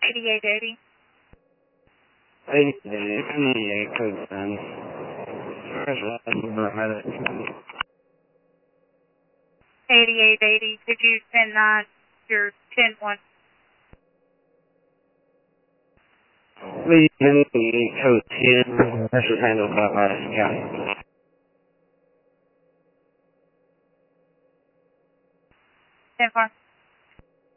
8880. 88, code 10. Had it. 8880, could you send your 10-1? Please send me code 10. This is handled by Madison County. 10-4.